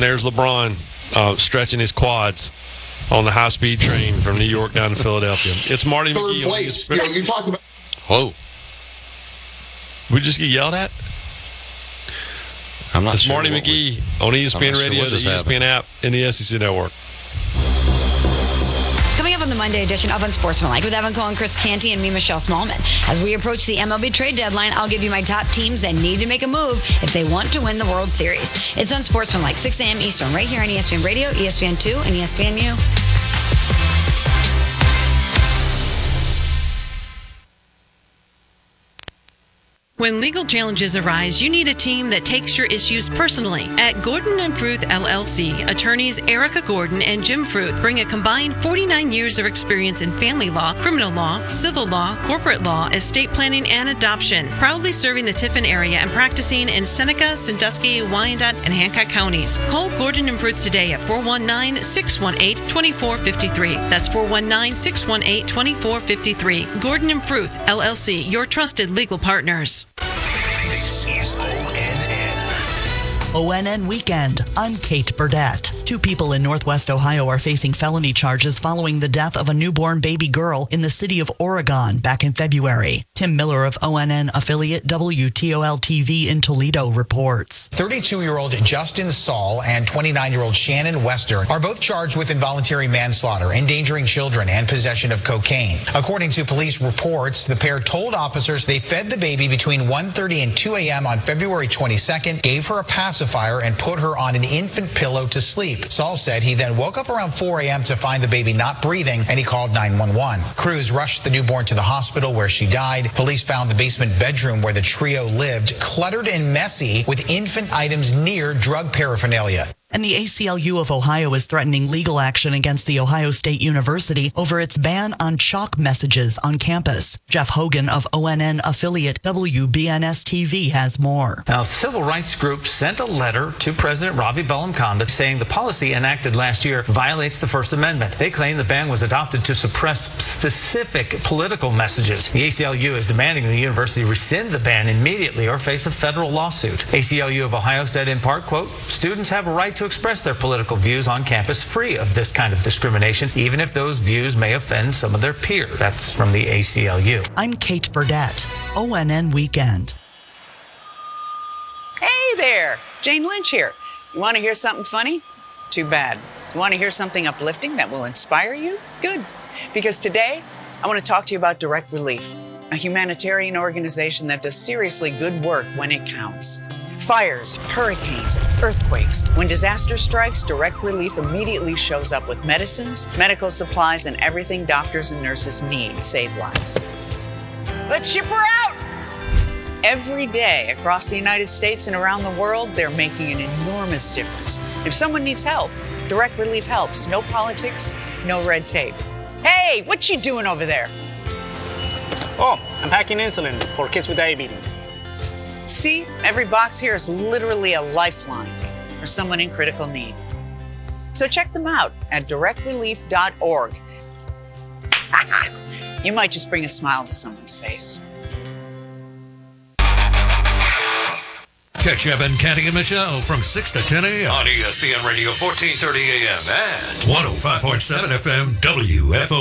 there's LeBron stretching his quads on the high-speed train from New York down to Philadelphia. It's Marty Third McGee. place. You talked about. Whoa. We just get yelled at? I'm not It's sure. Marty McGee on ESPN Radio, the ESPN app, and the SEC Network. Coming up on the Monday edition of Unsportsmanlike with Evan Cohen, Chris Canty, and me, Michelle Smallman. As we approach the MLB trade deadline, I'll give you my top teams that need to make a move if they want to win the World Series. It's Unsportsmanlike, 6 a.m. Eastern, right here on ESPN Radio, ESPN2, and ESPNU. When legal challenges arise, you need a team that takes your issues personally. At Gordon & Fruth LLC, attorneys Erica Gordon and Jim Fruth bring a combined 49 years of experience in family law, criminal law, civil law, corporate law, estate planning, and adoption. Proudly serving the Tiffin area and practicing in Seneca, Sandusky, Wyandotte, and Hancock counties. Call Gordon & Fruth today at 419-618-2453. That's 419-618-2453. Gordon & Fruth LLC, your trusted legal partners. This is ONN. ONN Weekend. I'm Kate Burdett. 2 people in Northwest Ohio are facing felony charges following the death of a newborn baby girl in the city of Oregon back in February. Tim Miller of ONN affiliate WTOL-TV in Toledo reports. 32-year-old Justin Saul and 29-year-old Shannon Wester are both charged with involuntary manslaughter, endangering children, and possession of cocaine. According to police reports, the pair told officers they fed the baby between 1:30 and 2 a.m. on February 22nd, gave her a pacifier, and put her on an infant pillow to sleep. Saul said he then woke up around 4 a.m. to find the baby not breathing, and he called 911. Crews rushed the newborn to the hospital where she died. Police found the basement bedroom where the trio lived cluttered and messy with infant items near drug paraphernalia. And the ACLU of Ohio is threatening legal action against the Ohio State University over its ban on chalk messages on campus. Jeff Hogan of ONN affiliate WBNS-TV has more. Now, civil rights groups sent a letter to President Ravi Bellamkonda saying the policy enacted last year violates the First Amendment. They claim the ban was adopted to suppress specific political messages. The ACLU is demanding the university rescind the ban immediately or face a federal lawsuit. ACLU of Ohio said in part, quote, students have a right to express their political views on campus free of this kind of discrimination, even if those views may offend some of their peers. That's from the ACLU. I'm Kate Burdett, ONN Weekend. Hey there, Jane Lynch here. You want to hear something funny? Too bad. You want to hear something uplifting that will inspire you? Good. Because today, I want to talk to you about Direct Relief, a humanitarian organization that does seriously good work when it counts. Fires, hurricanes, earthquakes. When disaster strikes, Direct Relief immediately shows up with medicines, medical supplies, and everything doctors and nurses need to save lives. Let's ship her out! Every day across the United States and around the world, they're making an enormous difference. If someone needs help, Direct Relief helps. No politics, no red tape. Hey, what you doing over there? Oh, I'm packing insulin for kids with diabetes. See, every box here is literally a lifeline for someone in critical need. So check them out at directrelief.org. You might just bring a smile to someone's face. Catch Evan, Canty, and Michelle from 6 to 10 a.m. on ESPN Radio 1430 a.m. and 105.7 FM WFO.